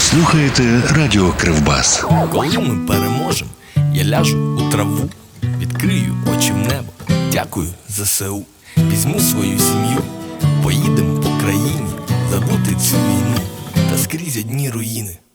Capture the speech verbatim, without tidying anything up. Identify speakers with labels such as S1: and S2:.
S1: Слухаєте Радіо Кривбас.
S2: Коли ми переможемо, я ляжу у траву, відкрию очі в небо, дякую ЗСУ. Візьму свою сім'ю, поїдемо по країні, забути цю війну, та скрізь одні руїни.